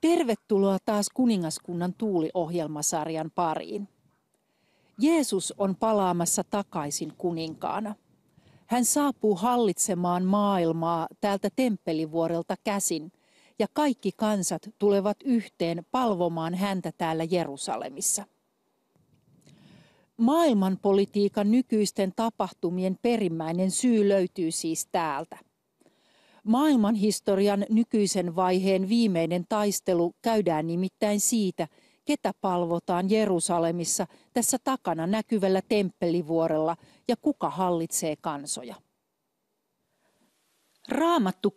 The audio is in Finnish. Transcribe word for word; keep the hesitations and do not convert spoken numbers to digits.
Tervetuloa taas Kuningaskunnan tuuli-ohjelmasarjan pariin. Jeesus on palaamassa takaisin kuninkaana. Hän saapuu hallitsemaan maailmaa täältä temppelivuorelta käsin, ja kaikki kansat tulevat yhteen palvomaan häntä täällä Jerusalemissa. Maailmanpolitiikan nykyisten tapahtumien perimmäinen syy löytyy siis täältä. Maailmanhistorian nykyisen vaiheen viimeinen taistelu käydään nimittäin siitä, ketä palvotaan Jerusalemissa tässä takana näkyvällä temppelivuorella ja kuka hallitsee kansoja. Raamattu